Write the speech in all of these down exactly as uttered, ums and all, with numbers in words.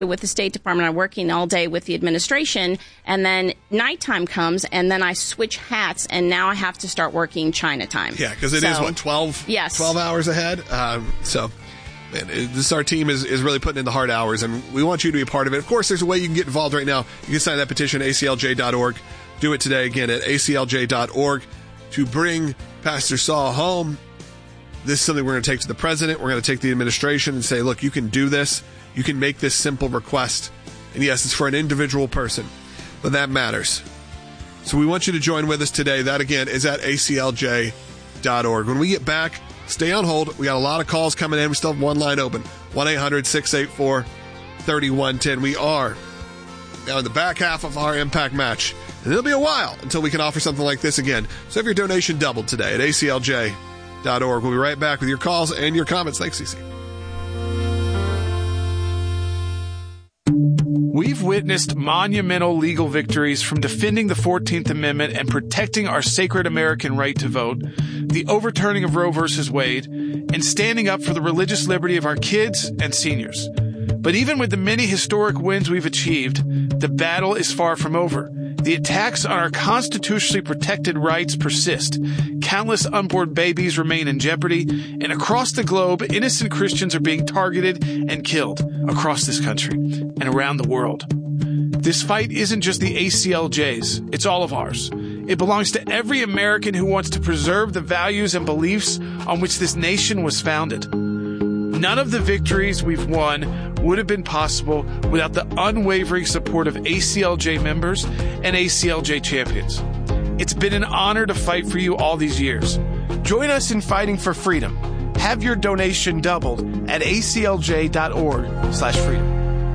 with the State Department. I'm working all day with the administration, and then nighttime comes, and then I switch hats, and now I have to start working China time. Yeah, because it so, is, what, twelve, yes. twelve hours ahead? Um, so, man, this our team is, is really putting in the hard hours, and we want you to be a part of it. Of course, there's a way you can get involved right now. You can sign that petition at A C L J dot org. Do it today, again, at A C L J dot org to bring Pastor Saul home. This is something we're going to take to the president. We're going to take to the administration and say, look, you can do this. You can make this simple request. And yes, it's for an individual person, but that matters. So we want you to join with us today. That, again, is at A C L J dot org. When we get back, stay on hold. We got a lot of calls coming in. We still have one line open, one eight hundred six eight four three one one zero. We are now in the back half of our Impact match, and it'll be a while until we can offer something like this again. So if your donation doubled today at A C L J dot org. We'll be right back with your calls and your comments. Thanks, Cece. We've witnessed monumental legal victories from defending the fourteenth Amendment and protecting our sacred American right to vote, the overturning of Roe versus Wade, and standing up for the religious liberty of our kids and seniors. But even with the many historic wins we've achieved, the battle is far from over. The attacks on our constitutionally protected rights persist. Countless unborn babies remain in jeopardy, and across the globe, innocent Christians are being targeted and killed across this country and around the world. This fight isn't just the A C L J's, it's all of ours. It belongs to every American who wants to preserve the values and beliefs on which this nation was founded. None of the victories we've won would have been possible without the unwavering support of A C L J members and A C L J champions. It's been an honor to fight for you all these years. Join us in fighting for freedom. Have your donation doubled at A C L J dot org slash freedom.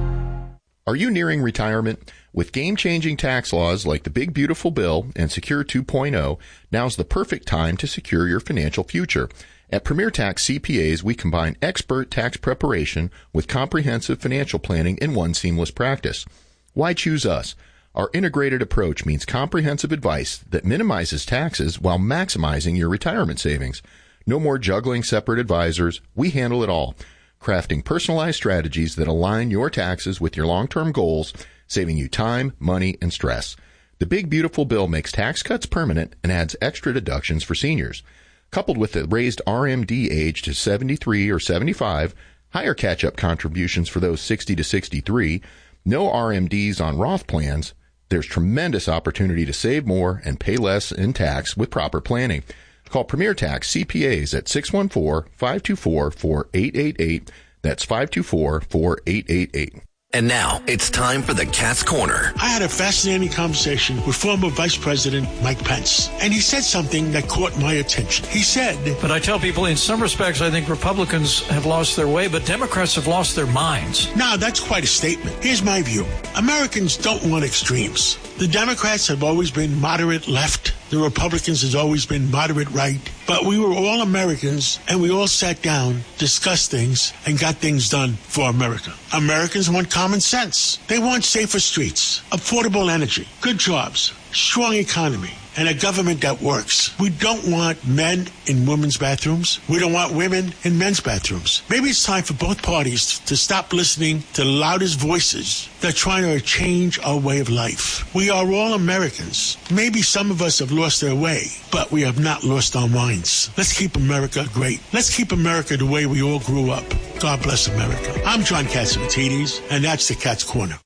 Are you nearing retirement? With game-changing tax laws like the Big Beautiful Bill and Secure two point oh, now's the perfect time to secure your financial future. At Premier Tax C P As, we combine expert tax preparation with comprehensive financial planning in one seamless practice. Why choose us? Our integrated approach means comprehensive advice that minimizes taxes while maximizing your retirement savings. No more juggling separate advisors. We handle it all, crafting personalized strategies that align your taxes with your long-term goals, saving you time, money, and stress. The Big Beautiful Bill makes tax cuts permanent and adds extra deductions for seniors. Coupled with the raised R M D age to seventy-three or seventy-five, higher catch-up contributions for those sixty to sixty-three, no R M Ds on Roth plans, there's tremendous opportunity to save more and pay less in tax with proper planning. Call Premier Tax C P As at six one four, five two four, four eight eight eight. That's five two four, four eight eight eight. And now it's time for the Cat's Corner. I had a fascinating conversation with former Vice President Mike Pence, and he said something that caught my attention. He said, But I tell people in some respects, I think Republicans have lost their way, but Democrats have lost their minds. Now, that's quite a statement. Here's my view. Americans don't want extremes. The Democrats have always been moderate left. The Republicans has always been moderate right. But we were all Americans, and we all sat down, discussed things, and got things done for America. Americans want common sense. They want safer streets, affordable energy, good jobs, strong economy, and a government that works. We don't want men in women's bathrooms. We don't want women in men's bathrooms. Maybe it's time for both parties to stop listening to the loudest voices that are trying to change our way of life. We are all Americans. Maybe some of us have lost their way, but we have not lost our minds. Let's keep America great. Let's keep America the way we all grew up. God bless America. I'm John Catsimatidis, and that's the Cat's Corner.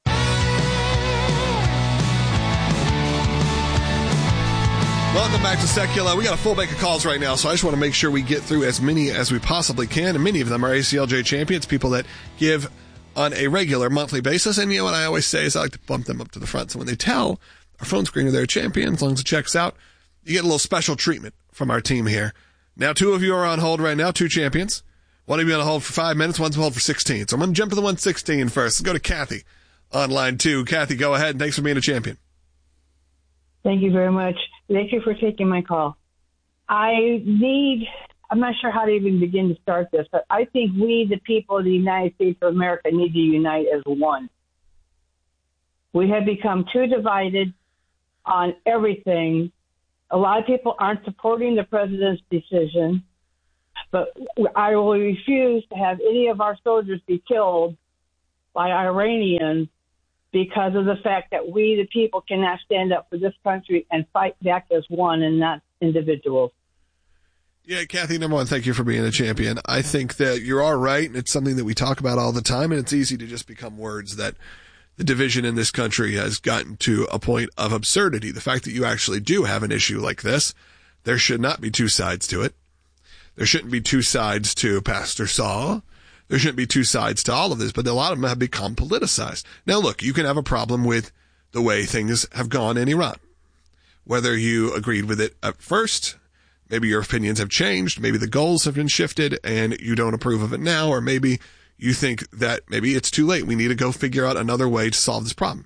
Welcome back to Secular. We got a full bank of calls right now, so I just want to make sure we get through as many as we possibly can. And many of them are A C L J champions, people that give on a regular monthly basis. And you know what I always say is I like to bump them up to the front. So when they tell our phone screener they're a champion, as long as it checks out, you get a little special treatment from our team here. Now, two of you are on hold right now, two champions. One of you on hold for five minutes, one's on hold for sixteen. So I'm going to jump to the one sixteen first. Let's go to Kathy on line two. Kathy, go ahead, and thanks for being a champion. Thank you very much. Thank you for taking my call. I need, I'm not sure how to even begin to start this, but I think we, the people of the United States of America, need to unite as one. We have become too divided on everything. A lot of people aren't supporting the president's decision, but I will refuse to have any of our soldiers be killed by Iranians because of the fact that we, the people, cannot stand up for this country and fight back as one and not individuals. Yeah, Kathy, number one, thank you for being a champion. I think that you are right, and it's something that we talk about all the time, and it's easy to just become words that the division in this country has gotten to a point of absurdity. The fact that you actually do have an issue like this, there should not be two sides to it. There shouldn't be two sides to Pastor Saul. There shouldn't be two sides to all of this, but a lot of them have become politicized. Now, look, you can have a problem with the way things have gone in Iran. Whether you agreed with it at first, maybe your opinions have changed, maybe the goals have been shifted and you don't approve of it now, or maybe you think that maybe it's too late. We need to go figure out another way to solve this problem.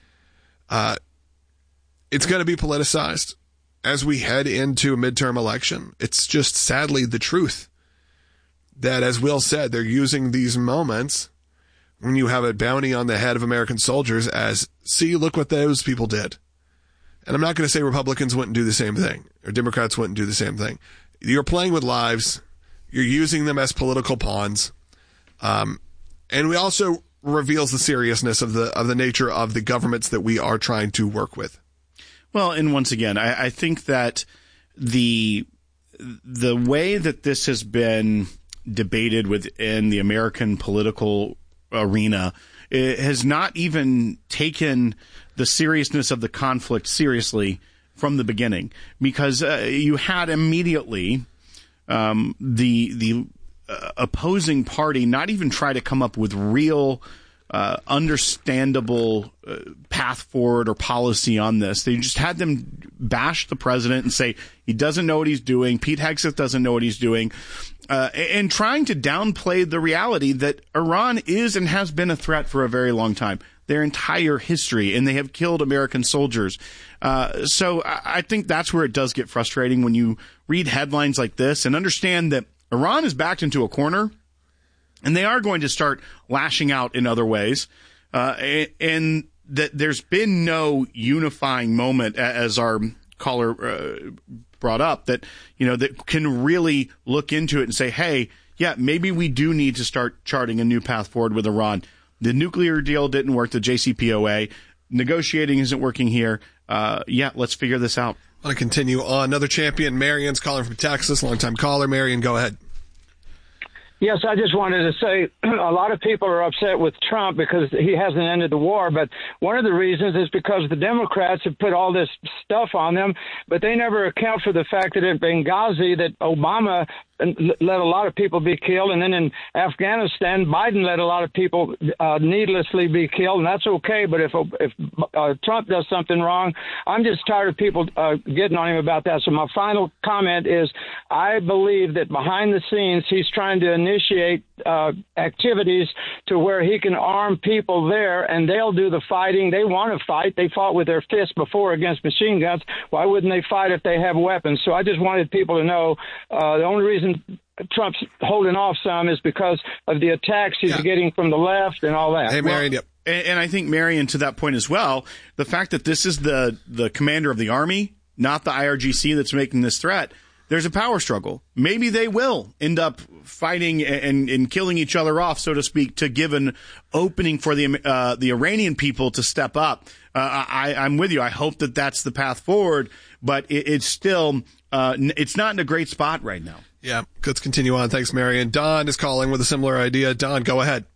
Uh, it's going to be politicized as we head into a midterm election. It's just sadly the truth that, as Will said, they're using these moments when you have a bounty on the head of American soldiers as, see, look what those people did. And I'm not going to say Republicans wouldn't do the same thing or Democrats wouldn't do the same thing. You're playing with lives. You're using them as political pawns. Um, and we also reveals the seriousness of the of the nature of the governments that we are trying to work with. Well, and once again, I, I think that the the way that this has been debated within the American political arena, it has not even taken the seriousness of the conflict seriously from the beginning, because uh, you had immediately um, the the uh, opposing party not even try to come up with real uh, understandable uh, path forward or policy on this. They just had them bash the president and say he doesn't know what he's doing. Pete Hegseth doesn't know what he's doing. Uh, and trying to downplay the reality that Iran is and has been a threat for a very long time, their entire history, and they have killed American soldiers. Uh, so I think that's where it does get frustrating when you read headlines like this and understand that Iran is backed into a corner, and they are going to start lashing out in other ways, uh, and, and that there's been no unifying moment, as our caller uh, brought up, that, you know, that can really look into it and say, hey, yeah, maybe we do need to start charting a new path forward with Iran. The nuclear deal didn't work, the J C P O A. Negotiating isn't working here. Uh, yeah, let's figure this out. I want to continue on. Another champion, Marion's calling from Texas, longtime caller. Marion, go ahead. Yes, I just wanted to say a lot of people are upset with Trump because he hasn't ended the war. But one of the reasons is because the Democrats have put all this stuff on them, but they never account for the fact that in Benghazi that Obama let a lot of people be killed. And then in Afghanistan, Biden let a lot of people uh, needlessly be killed. And that's okay. But if if uh, Trump does something wrong, I'm just tired of people uh, getting on him about that. So my final comment is I believe that behind the scenes, he's trying to initiate uh, activities to where he can arm people there and they'll do the fighting. They want to fight. They fought with their fists before against machine guns. Why wouldn't they fight if they have weapons? So I just wanted people to know uh, the only reason Trump's holding off some is because of the attacks he's yeah. getting from the left and all that. Hey, Marion, well, yep. and, and I think, Marion, to that point as well, the fact that this is the, the commander of the Army, not the I R G C that's making this threat, there's a power struggle. Maybe they will end up fighting and, and killing each other off, so to speak, to give an opening for the uh, the Iranian people to step up. Uh, I, I'm with you. I hope that that's the path forward, but it, it's still uh, it's not in a great spot right now. Yeah, let's continue on. Thanks, Marion. Don is calling with a similar idea. Don, go ahead.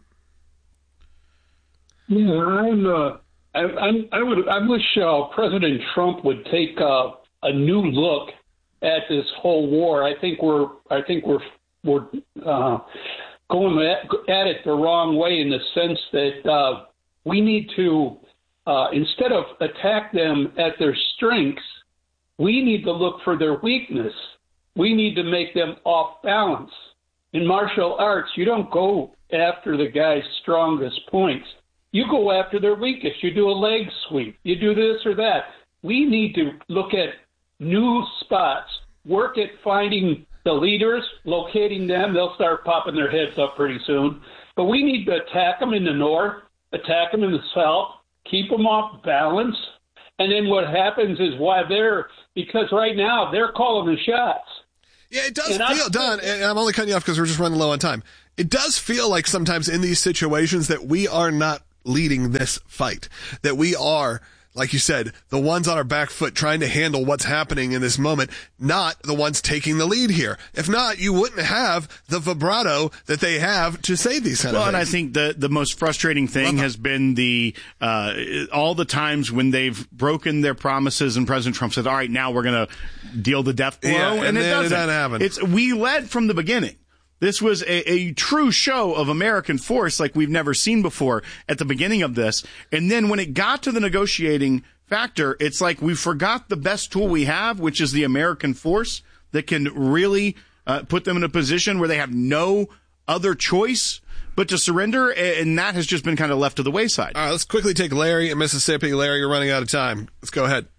Yeah, I'm. Uh, I, I'm. I would. I wish uh, President Trump would take uh, a new look at this whole war. I think we're. I think we're. We're uh, going at, at it the wrong way in the sense that uh, we need to, uh, instead of attack them at their strengths, we need to look for their weakness. We need to make them off balance. In martial arts, you don't go after the guy's strongest points. You go after their weakest. You do a leg sweep. You do this or that. We need to look at new spots, work at finding the leaders, locating them. They'll start popping their heads up pretty soon. But we need to attack them in the north, attack them in the south, keep them off balance. And then what happens is why they're, because right now they're calling the shots. Yeah, it does and feel, I'm, Don, and I'm only cutting you off because we're just running low on time. it does feel like sometimes in these situations that we are not leading this fight, that we are, like you said, the ones on our back foot trying to handle what's happening in this moment, not the ones taking the lead here. If not, you wouldn't have the vibrato that they have to say these kind well, of things. Well, and I think the, the most frustrating thing well, has been the uh, all the times when they've broken their promises and President Trump said, all right, now we're going to deal the death blow. Yeah, and, and it doesn't. It doesn't happen. It's, we led from the beginning. This was a, a true show of American force like we've never seen before at the beginning of this. And then when it got to the negotiating factor, it's like we forgot the best tool we have, which is the American force that can really uh, put them in a position where they have no other choice but to surrender. And that has just been kind of left to the wayside. All right, let's quickly take Larry in Mississippi. Larry, you're running out of time. Let's go ahead.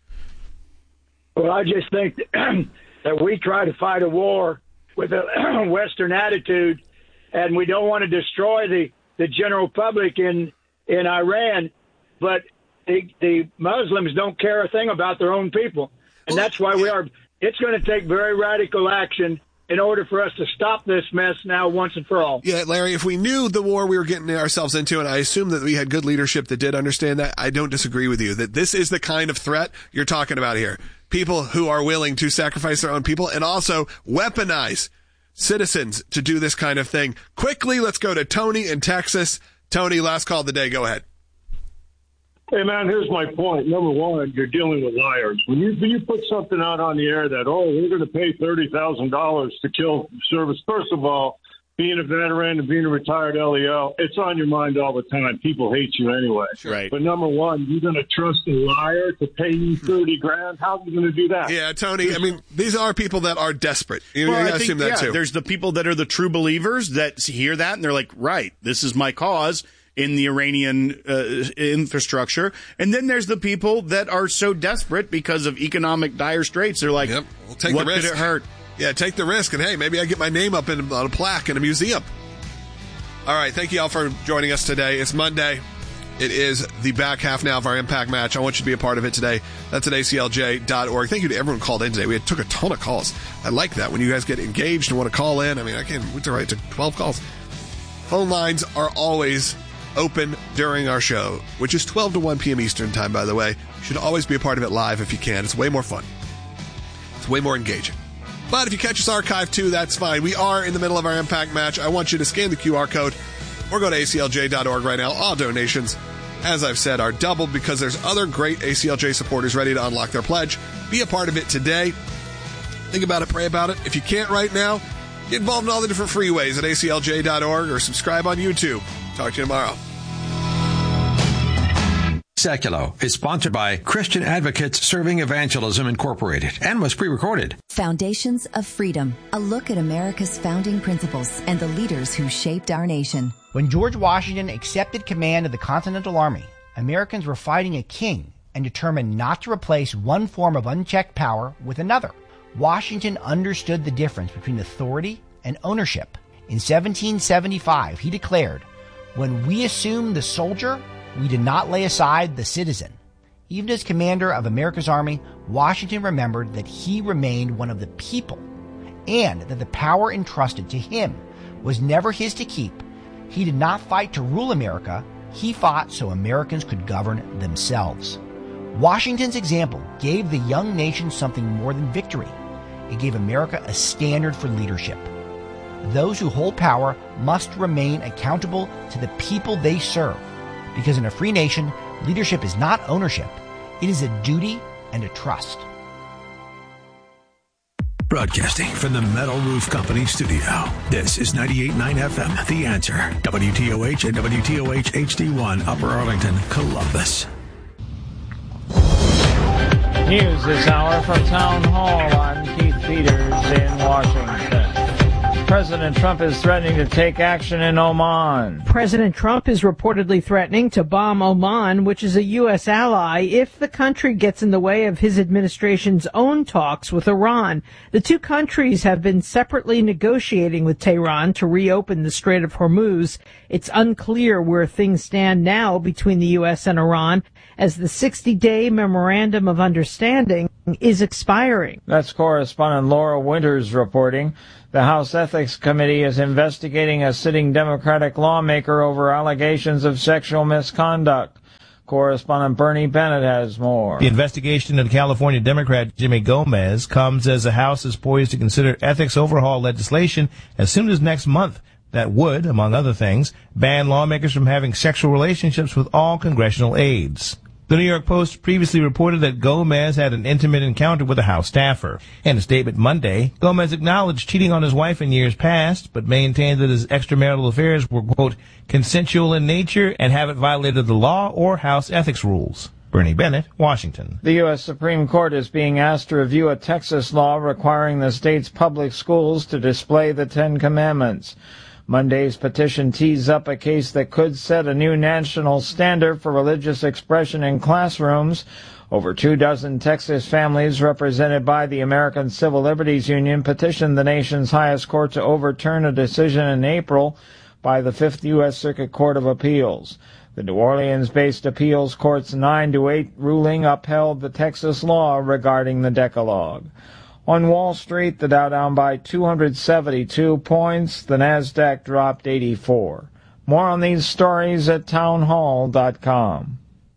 Well, I just think that we try to fight a war with a Western attitude, and we don't want to destroy the, the general public in in Iran, but the, the Muslims don't care a thing about their own people. And that's why we are – it's going to take very radical action in order for us to stop this mess now once and for all. Yeah, Larry, if we knew the war we were getting ourselves into, and I assume that we had good leadership that did understand that, I don't disagree with you, that this is the kind of threat you're talking about here. People who are willing to sacrifice their own people and also weaponize citizens to do this kind of thing. Quickly, let's go to Tony in Texas. Tony, last call of the day. Go ahead. Hey, man, here's my point. Number one, you're dealing with liars. When you, when you put something out on the air that, oh, we're going to pay thirty thousand dollars to kill service, first of all, being a veteran and being a retired L E L, it's on your mind all the time. People hate you anyway. Right. But number one, you're going to trust a liar to pay you thirty grand? How are you going to do that? Yeah, Tony, I mean, these are people that are desperate. You, well, you I gotta think, assume that yeah, too. There's the people that are the true believers that hear that and they're like, right, this is my cause in the Iranian uh, infrastructure. And then there's the people that are so desperate because of economic dire straits. They're like, yep. We'll take what the risk. could it hurt? Yeah, take the risk. And hey, maybe I get my name up in, on a plaque in a museum. All right, thank you all for joining us today. It's Monday. It is the back half now of our Impact Match. I want you to be a part of it today. That's at A C L J dot org. Thank you to everyone who called in today. We had, took a ton of calls. I like that when you guys get engaged and want to call in. I mean, I can't, we took, right, took twelve calls. Phone lines are always open during our show, which is twelve to one p.m. Eastern time, by the way. You should always be a part of it live if you can. It's way more fun. It's way more engaging. But if you catch us archived too, that's fine. We are in the middle of our Impact Match. I want you to scan the Q R code or go to A C L J dot org right now. All donations, as I've said, are doubled because there's other great A C L J supporters ready to unlock their pledge. Be a part of it today. Think about it, pray about it. If you can't right now, get involved in all the different free ways at A C L J dot org or subscribe on YouTube. Talk to you tomorrow. Seculo is sponsored by Christian Advocates Serving Evangelism Incorporated and was pre-recorded. Foundations of Freedom, a look at America's founding principles and the leaders who shaped our nation. When George Washington accepted command of the Continental Army, Americans were fighting a king and determined not to replace one form of unchecked power with another. Washington understood the difference between authority and ownership. In seventeen seventy-five, he declared, "When we assume the soldier, we did not lay aside the citizen." Even as commander of America's army, Washington remembered that he remained one of the people and that the power entrusted to him was never his to keep. He did not fight to rule America. He fought so Americans could govern themselves. Washington's example gave the young nation something more than victory. It gave America a standard for leadership. Those who hold power must remain accountable to the people they serve. Because in a free nation, leadership is not ownership. It is a duty and a trust. Broadcasting from the Metal Roof Company studio. This is ninety-eight point nine F M, The Answer. W T O H and W T O H H D one, Upper Arlington, Columbus. News this hour from Town Hall. I'm Keith Peters in Washington. President Trump is threatening to take action in Oman. President Trump is reportedly threatening to bomb Oman, which is a U S ally, if the country gets in the way of his administration's own talks with Iran. The two countries have been separately negotiating with Tehran to reopen the Strait of Hormuz. It's unclear where things stand now between the U S and Iran, as the sixty-day Memorandum of Understanding is expiring. That's correspondent Laura Winters reporting. The House Ethics Committee is investigating a sitting Democratic lawmaker over allegations of sexual misconduct. Correspondent Bernie Bennett has more. The investigation of California Democrat Jimmy Gomez comes as the House is poised to consider ethics overhaul legislation as soon as next month that would, among other things, ban lawmakers from having sexual relationships with all congressional aides. The New York Post previously reported that Gomez had an intimate encounter with a House staffer. In a statement Monday, Gomez acknowledged cheating on his wife in years past, but maintained that his extramarital affairs were, quote, consensual in nature and haven't violated the law or House ethics rules. Bernie Bennett, Washington. The U S Supreme Court is being asked to review a Texas law requiring the state's public schools to display the Ten Commandments. Monday's petition tees up a case that could set a new national standard for religious expression in classrooms. Over two dozen Texas families represented by the American Civil Liberties Union petitioned the nation's highest court to overturn a decision in April by the Fifth U S Circuit Court of Appeals. The New Orleans-based appeals court's nine to eight ruling upheld the Texas law regarding the Decalogue. On Wall Street, the Dow down by two hundred seventy-two points. The Nasdaq dropped eighty-four. More on these stories at townhall dot com.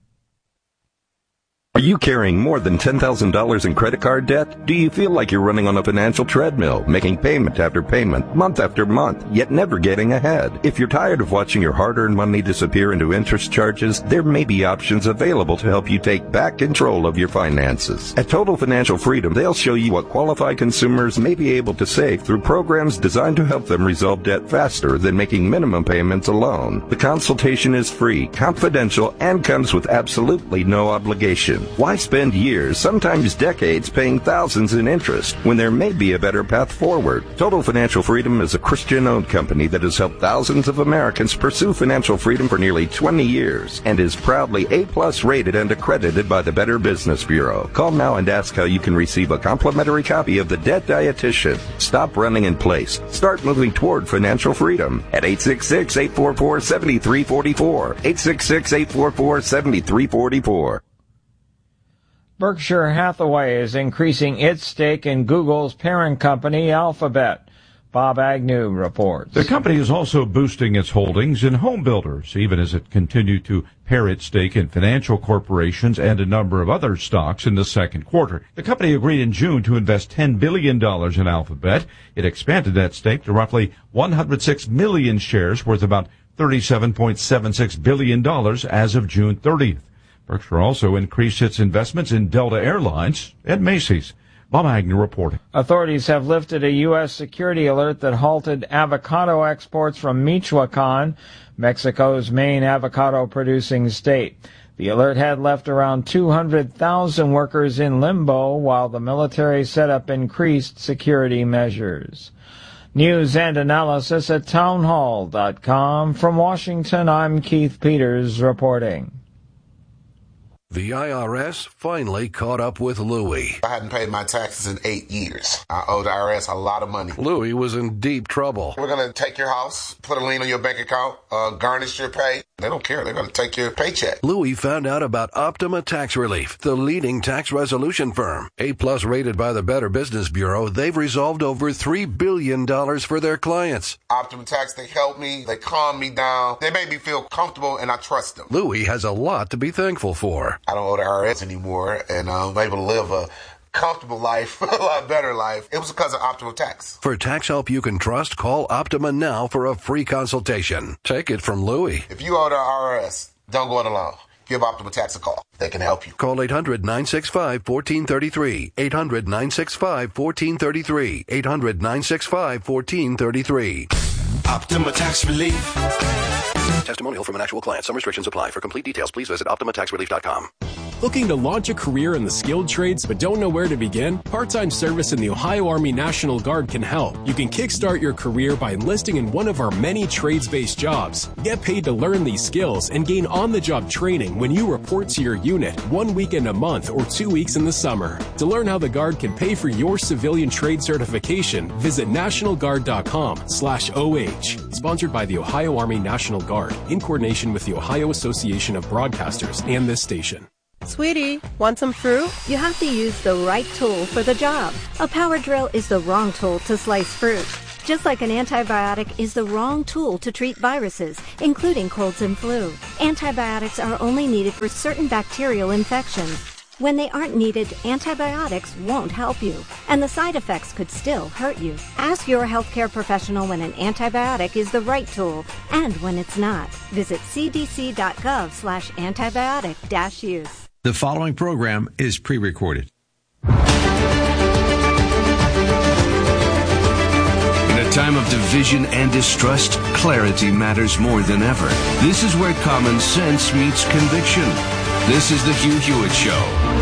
Are you carrying more than ten thousand dollars in credit card debt? Do you feel like you're running on a financial treadmill, making payment after payment, month after month, yet never getting ahead? If you're tired of watching your hard-earned money disappear into interest charges, there may be options available to help you take back control of your finances. At Total Financial Freedom, they'll show you what qualified consumers may be able to save through programs designed to help them resolve debt faster than making minimum payments alone. The consultation is free, confidential, and comes with absolutely no obligation. Why spend years, sometimes decades, paying thousands in interest when there may be a better path forward? Total Financial Freedom is a Christian-owned company that has helped thousands of Americans pursue financial freedom for nearly twenty years and is proudly A-plus rated and accredited by the Better Business Bureau. Call now and ask how you can receive a complimentary copy of The Debt Dietitian. Stop running in place. Start moving toward financial freedom at eight six six, eight four four, seven three four four, eight six six, eight four four, seven three four four. Berkshire Hathaway is increasing its stake in Google's parent company, Alphabet. Bob Agnew reports. The company is also boosting its holdings in home builders, even as it continued to pare its stake in financial corporations and a number of other stocks in the second quarter. The company agreed in June to invest ten billion dollars in Alphabet. It expanded that stake to roughly one hundred six million shares, worth about thirty-seven point seven six billion dollars as of June thirtieth. Berkshire also increased its investments in Delta Airlines and Macy's. Bob Agnew reporting. Authorities have lifted a U S security alert that halted avocado exports from Michoacan, Mexico's main avocado-producing state. The alert had left around two hundred thousand workers in limbo while the military set up increased security measures. News and analysis at townhall dot com. From Washington, I'm Keith Peters reporting. The I R S finally caught up with Louie. I hadn't paid my taxes in eight years. I owe the I R S a lot of money. Louie was in deep trouble. We're going to take your house, put a lien on your bank account, uh, garnish your pay. They don't care. They're going to take your paycheck. Louie found out about Optima Tax Relief, the leading tax resolution firm. A-plus rated by the Better Business Bureau, they've resolved over three billion dollars for their clients. Optima Tax, they help me. They calm me down. They make me feel comfortable, and I trust them. Louie has a lot to be thankful for. I don't owe the I R S anymore, and I'm able to live a comfortable life, a lot better life. It was because of Optima Tax. For tax help you can trust, call Optima now for a free consultation. Take it from Louie. If you owe the I R S, don't go it alone. Give Optima Tax a call. They can help you. Call eight hundred, nine six five, one four three three. eight hundred, nine six five, one four three three. eight hundred, nine six five, one four three three. Optima Tax Relief. Testimonial from an actual client. Some restrictions apply. For complete details, please visit Optima Tax Relief dot com. Looking to launch a career in the skilled trades but don't know where to begin? Part-time service in the Ohio Army National Guard can help. You can kickstart your career by enlisting in one of our many trades-based jobs. Get paid to learn these skills and gain on-the-job training when you report to your unit one weekend a month or two weeks in the summer. To learn how the Guard can pay for your civilian trade certification, visit national guard dot com slash O H. Sponsored by the Ohio Army National Guard in coordination with the Ohio Association of Broadcasters and this station. Sweetie, want some fruit? You have to use the right tool for the job. A power drill is the wrong tool to slice fruit. Just like an antibiotic is the wrong tool to treat viruses, including colds and flu. Antibiotics are only needed for certain bacterial infections. When they aren't needed, antibiotics won't help you, and the side effects could still hurt you. Ask your healthcare professional when an antibiotic is the right tool and when it's not. Visit cdc.gov slash antibiotic dash use. The following program is pre-recorded. In a time of division and distrust, clarity matters more than ever. This is where common sense meets conviction. This is the Hugh Hewitt Show.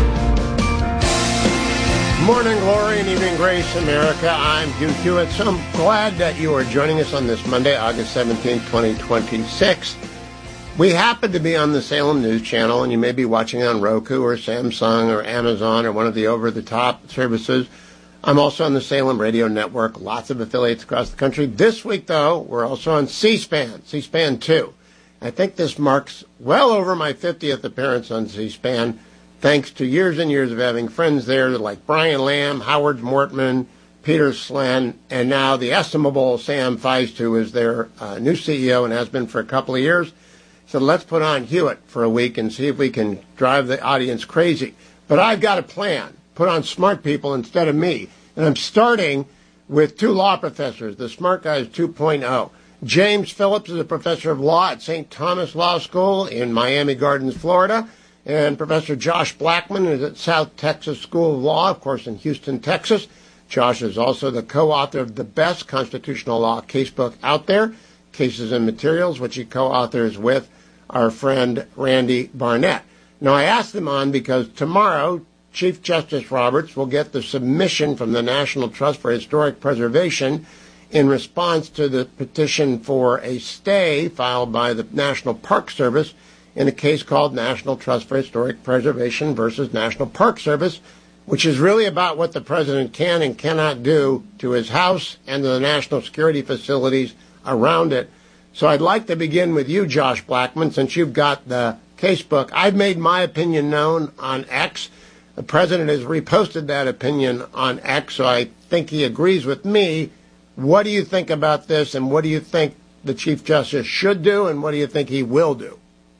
Morning glory and evening grace, America. I'm Hugh Hewitt. So I'm glad that you are joining us on this Monday, August seventeenth, twenty twenty-six. We happen to be on the Salem News Channel, and you may be watching on Roku or Samsung or Amazon or one of the over-the-top services. I'm also on the Salem Radio Network, lots of affiliates across the country. This week, though, we're also on C-SPAN, C-SPAN two. I think this marks well over my fiftieth appearance on C-SPAN, thanks to years and years of having friends there like Brian Lamb, Howard Mortman, Peter Slen, and now the estimable Sam Feist, who is their uh, new C E O and has been for a couple of years. So let's put on Hewitt for a week and see if we can drive the audience crazy. But I've got a plan. Put on smart people instead of me. And I'm starting with two law professors, the Smart Guys two point oh. James Phillips is a professor of law at Saint Thomas Law School in Miami Gardens, Florida. And Professor Josh Blackman is at South Texas School of Law, of course, in Houston, Texas. Josh is also the co-author of the best constitutional law casebook out there, Cases and Materials, which he co-authors with our friend Randy Barnett. Now, I asked him on because tomorrow, Chief Justice Roberts will get the submission from the National Trust for Historic Preservation in response to the petition for a stay filed by the National Park Service in a case called National Trust for Historic Preservation versus National Park Service, which is really about what the president can and cannot do to his house and to the national security facilities around it. So I'd like to begin with you, Josh Blackman, since you've got the casebook. I've made my opinion known on X. The president has reposted that opinion on X, so I think he agrees with me. What do you think about this, and what do you think the Chief Justice should do, and what do you think he will do?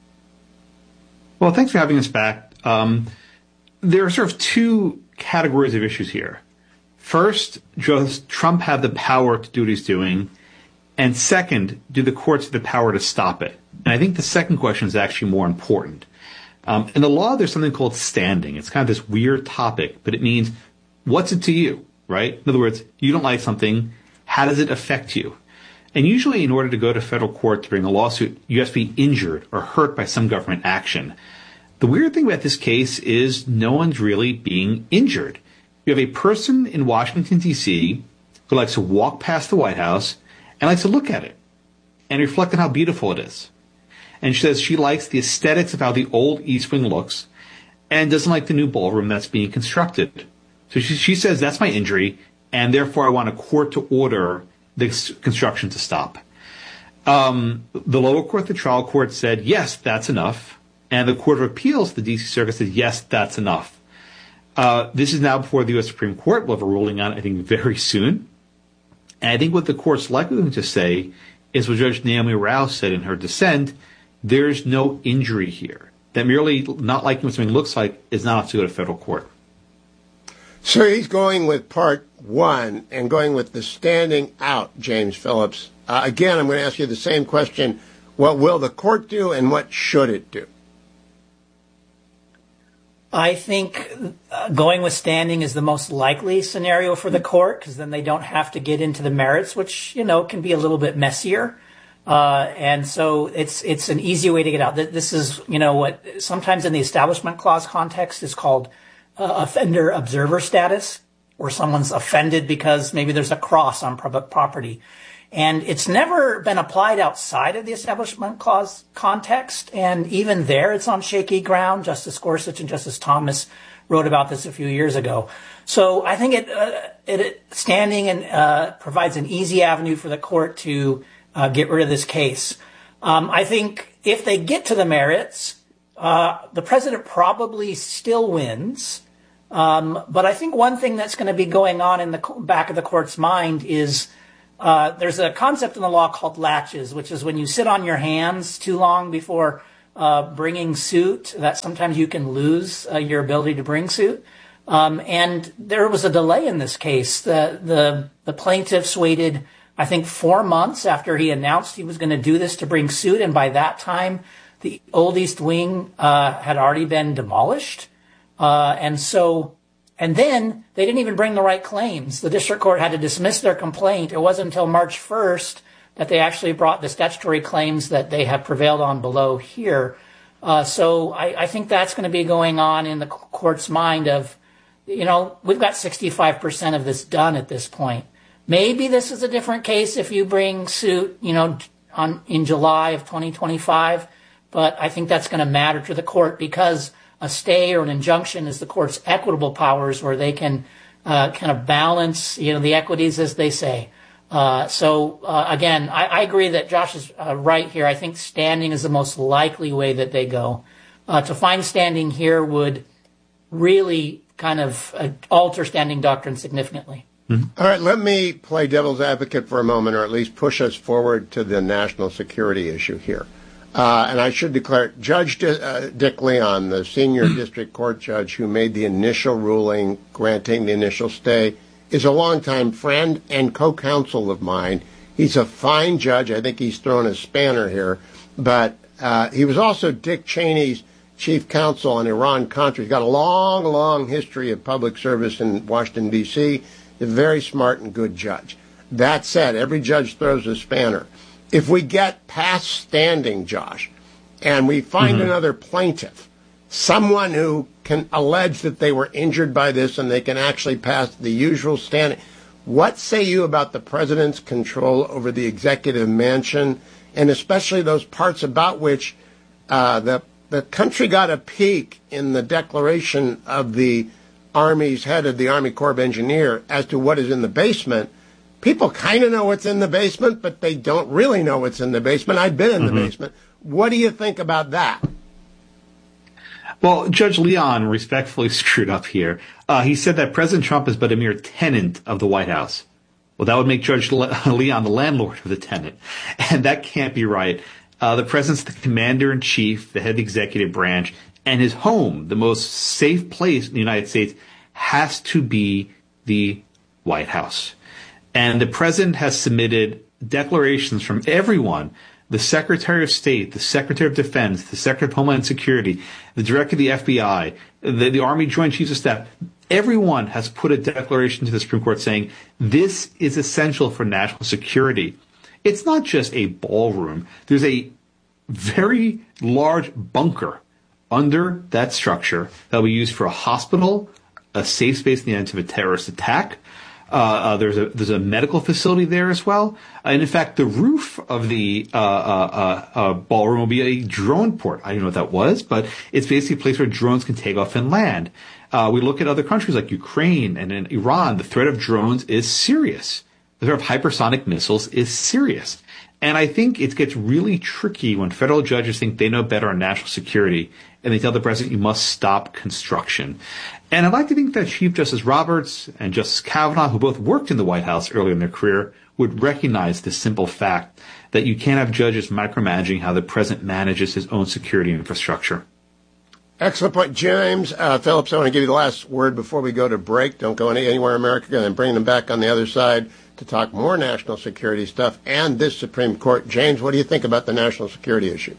Well, thanks for having us back. Um, there are sort of two categories of issues here. First, does Trump have the power to do what he's doing? And second, do the courts have the power to stop it? And I think the second question is actually more important. Um, in the law, there's something called standing. It's kind of this weird topic, but it means, what's it to you, right? In other words, you don't like something. How does it affect you? And usually in order to go to federal court to bring a lawsuit, you have to be injured or hurt by some government action. The weird thing about this case is no one's really being injured. You have a person in Washington, D C who likes to walk past the White House and likes to look at it and reflect on how beautiful it is. And she says she likes the aesthetics of how the old East Wing looks and doesn't like the new ballroom that's being constructed. So she, she says that's my injury, and therefore I want a court to order the construction to stop. Um, the lower court, the trial court, said, yes, that's enough. And the Court of Appeals, the D C Circuit, said, yes, that's enough. Uh, this is now before the U S Supreme Court. We'll have a ruling on it, I think, very soon. And I think what the court's likely going to say is what Judge Naomi Rao said in her dissent: there's no injury here. That merely not liking what something looks like is not enough to go to federal court. So he's going with part one and going with the standing out, James Phillips. Uh, again, I'm going to ask you the same question. What will the court do, and what should it do? I think uh, going with standing is the most likely scenario for the court, because then they don't have to get into the merits, which, you know, can be a little bit messier. Uh, and so it's it's an easy way to get out. This is, you know, what sometimes in the Establishment Clause context is called uh, offender observer status, where someone's offended because maybe there's a cross on public property. And it's never been applied outside of the Establishment Clause context. And even there, it's on shaky ground. Justice Gorsuch and Justice Thomas wrote about this a few years ago. So I think it, uh, it standing and uh, provides an easy avenue for the court to uh, get rid of this case. Um, I think if they get to the merits, uh, the president probably still wins. Um, but I think one thing that's going to be going on in the back of the court's mind is Uh, there's a concept in the law called latches, which is when you sit on your hands too long before uh, bringing suit, that sometimes you can lose uh, your ability to bring suit. Um, and there was a delay in this case. The, the, the plaintiffs waited, I think, four months after he announced he was going to do this to bring suit. And by that time, the Old East Wing uh, had already been demolished. Uh, and so, and then they didn't even bring the right claims. The district court had to dismiss their complaint. It wasn't until March first that they actually brought the statutory claims that they have prevailed on below here. Uh, so I, I think that's going to be going on in the court's mind of, you know, we've got sixty-five percent of this done at this point. Maybe this is a different case if you bring suit, you know, on in July of twenty twenty-five. But I think that's going to matter to the court because a stay or an injunction is the court's equitable powers where they can uh, kind of balance, you know, the equities as they say. Uh, so, uh, again, I, I agree that Josh is uh, right here. I think standing is the most likely way that they go. Uh, to find standing here would really kind of uh, alter standing doctrine significantly. Mm-hmm. All right, let me play devil's advocate for a moment, or at least push us forward to the national security issue here. Uh, and I should declare, Judge D- uh, Dick Leon, the senior district court judge who made the initial ruling granting the initial stay, is a longtime friend and co-counsel of mine. He's a fine judge. I think he's thrown a spanner here. But uh, he was also Dick Cheney's chief counsel on Iran-Contra. He's got a long, long history of public service in Washington, D C A very smart and good judge. That said, every judge throws a spanner. If we get past standing, Josh, and we find mm-hmm. another plaintiff, someone who can allege that they were injured by this and they can actually pass the usual standing, what say you about the president's control over the executive mansion, and especially those parts about which uh, the the country got a peek in the declaration of the Army's head of the Army Corps of Engineers as to what is in the basement? People kind of know what's in the basement, but they don't really know what's in the basement. I've been in mm-hmm. the basement. What do you think about that? Well, Judge Leon respectfully screwed up here. Uh, he said that President Trump is but a mere tenant of the White House. Well, that would make Judge Le- Leon the landlord of the tenant. And that can't be right. Uh, the president's the commander-in-chief, the head of the executive branch, and his home, the most safe place in the United States, has to be the White House. And the president has submitted declarations from everyone, the Secretary of State, the Secretary of Defense, the Secretary of Homeland Security, the Director of the F B I, the, the Army Joint Chiefs of Staff. Everyone has put a declaration to the Supreme Court saying this is essential for national security. It's not just a ballroom. There's a very large bunker under that structure that will be used for a hospital, a safe space in the event of a terrorist attack. Uh, uh, there's a there's a medical facility there as well, and in fact, the roof of the uh, uh, uh, ballroom will be a drone port. I don't know what that was, but it's basically a place where drones can take off and land. Uh, we look at other countries like Ukraine and in Iran. The threat of drones is serious. The threat of hypersonic missiles is serious, and I think it gets really tricky when federal judges think they know better on national security, and they tell the president you must stop construction. And I'd like to think that Chief Justice Roberts and Justice Kavanaugh, who both worked in the White House early in their career, would recognize this simple fact that you can't have judges micromanaging how the president manages his own security infrastructure. Excellent point. James uh, Phillips, I want to give you the last word before we go to break. Don't go any, anywhere in America, and then bring them back on the other side to talk more national security stuff and this Supreme Court. James, what do you think about the national security issue?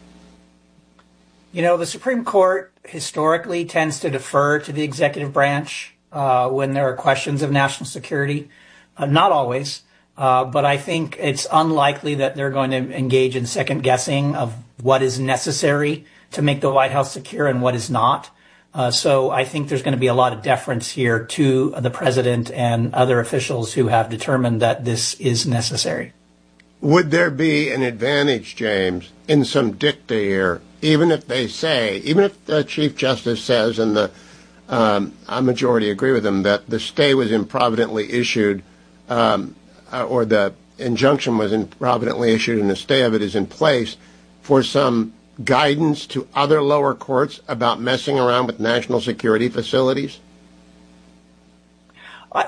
You know, the Supreme Court historically tends to defer to the executive branch uh, when there are questions of national security. Uh, not always, uh, but I think it's unlikely that they're going to engage in second guessing of what is necessary to make the White House secure and what is not. Uh, so I think there's going to be a lot of deference here to the president and other officials who have determined that this is necessary. Would there be an advantage, James, in some dicta here, even if they say, even if the Chief Justice says, and the um, a majority agree with him, that the stay was improvidently issued, um, uh, or the injunction was improvidently issued and the stay of it is in place, for some guidance to other lower courts about messing around with national security facilities? I,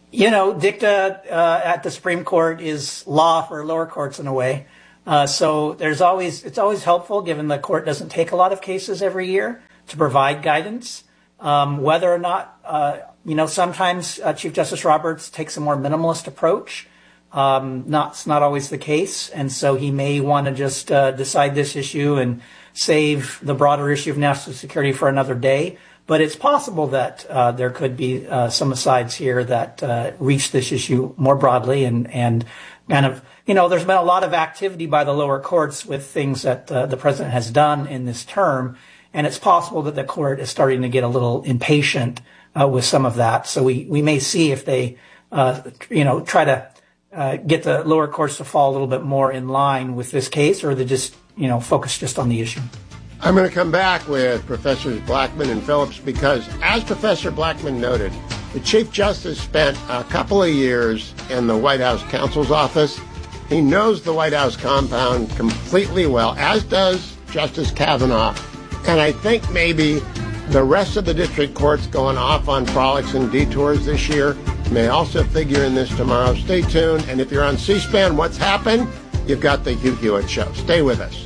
You know, dicta uh, at the Supreme Court is law for lower courts in a way. Uh, so there's always it's always helpful, given the court doesn't take a lot of cases every year, to provide guidance. Um, whether or not, uh, you know, sometimes uh, Chief Justice Roberts takes a more minimalist approach. Um, not, it's not always the case. And so he may want to just uh, decide this issue and save the broader issue of national security for another day. But it's possible that uh, there could be uh, some asides here that uh, reach this issue more broadly and, and kind of, you know, there's been a lot of activity by the lower courts with things that uh, the president has done in this term. And it's possible that the court is starting to get a little impatient uh, with some of that. So we, we may see if they, uh, you know, try to uh, get the lower courts to fall a little bit more in line with this case, or they just, you know, focus just on the issue. I'm going to come back with Professors Blackmun and Phillips because, as Professor Blackmun noted, the Chief Justice spent a couple of years in the White House counsel's office. He knows the White House compound completely well, as does Justice Kavanaugh. And I think maybe the rest of the district courts going off on frolics and detours this year may also figure in this tomorrow. Stay tuned. And if you're on C-SPAN, what's happened? You've got the Hugh Hewitt Show. Stay with us.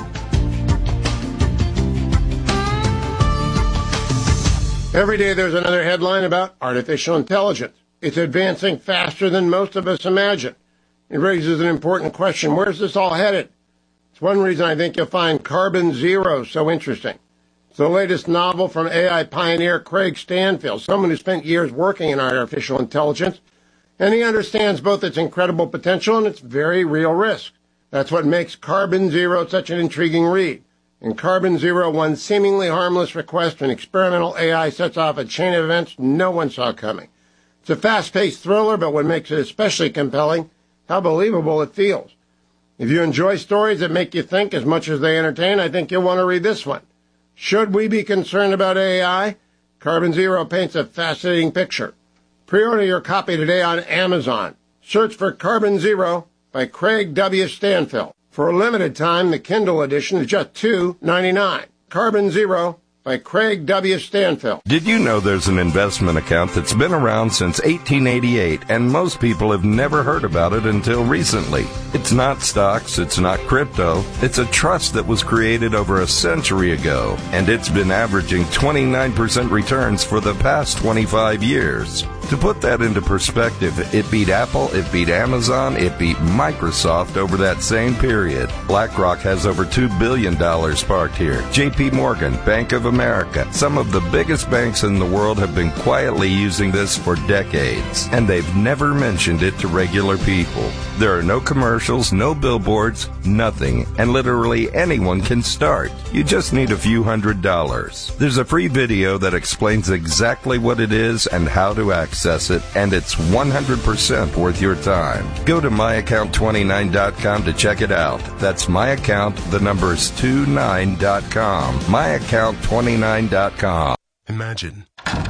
Every day there's another headline about artificial intelligence. It's advancing faster than most of us imagine. It raises an important question. Where's this all headed? It's one reason I think you'll find Carbon Zero so interesting. It's the latest novel from A I pioneer Craig Stanfield, someone who spent years working in artificial intelligence, and he understands both its incredible potential and its very real risk. That's what makes Carbon Zero such an intriguing read. In Carbon Zero, one seemingly harmless request for an experimental A I sets off a chain of events no one saw coming. It's a fast-paced thriller, but what makes it especially compelling, how believable it feels. If you enjoy stories that make you think as much as they entertain, I think you'll want to read this one. Should we be concerned about A I? Carbon Zero paints a fascinating picture. Pre-order your copy today on Amazon. Search for Carbon Zero by Craig W. Stanfield. For a limited time, the Kindle edition is just two dollars and ninety-nine cents. Carbon Zero by Craig W. Stanfield. Did you know there's an investment account that's been around since eighteen eighty-eight, and most people have never heard about it until recently? It's not stocks, it's not crypto, it's a trust that was created over a century ago, and it's been averaging twenty-nine percent returns for the past twenty-five years. To put that into perspective, it beat Apple, it beat Amazon, it beat Microsoft over that same period. BlackRock has over two billion dollars parked here. J P Morgan, Bank of America, some of the biggest banks in the world have been quietly using this for decades, and they've never mentioned it to regular people. There are no commercials, no billboards, nothing, and literally anyone can start. You just need a few hundred dollars. There's a free video that explains exactly what it is and how to access it, and it's one hundred percent worth your time. Go to my account twenty-nine dot com to check it out. That's my account, the number is twenty-nine dot com. my account twenty-nine dot com. Imagine.